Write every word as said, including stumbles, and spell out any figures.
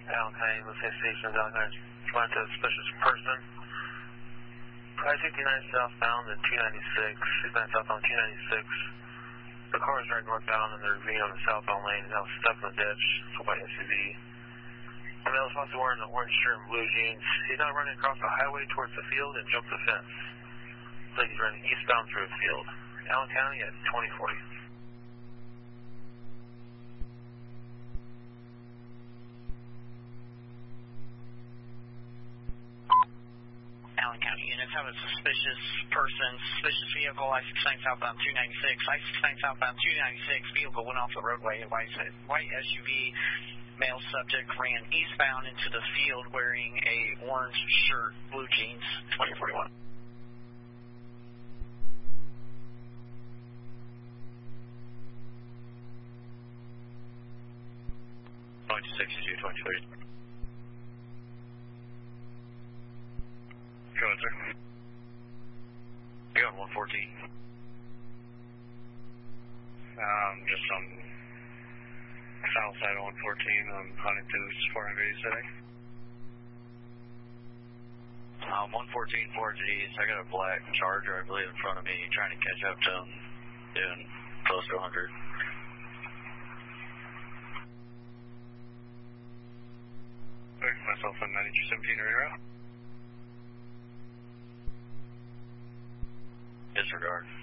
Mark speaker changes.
Speaker 1: Allen County, Lieutenant Stations, Allen County, respond to a suspicious person. I fifty-nine southbound at two ninety-six, fifty-nine southbound two ninety-six. The car is driving northbound and they're ravine on the southbound lane, now stuck in the ditch, sold by S U V. The male is also wearing an orange shirt and blue jeans. He's now running across the highway towards the field and jumped the fence. Looks like he's running eastbound through the field. Allen County at twenty forty.
Speaker 2: Allen County units have a suspicious person, suspicious vehicle, I sixty-nine southbound two ninety-six. I sixty-nine southbound two ninety-six, vehicle went off the roadway, white, white S U V, male subject ran eastbound into the field wearing a orange shirt, blue jeans, twenty forty-one.
Speaker 3: twenty sixty-two, twenty thirty. Go ahead, sir. You're on one fourteen. Um, just on south side of one fourteen on Huntington, four hundred eighty-six. Um, one fourteen, four G's. I got a black Charger, I believe, in front of me, trying to catch up to him, doing close to one hundred. Myself on ninety-two seventeen area. Disregard.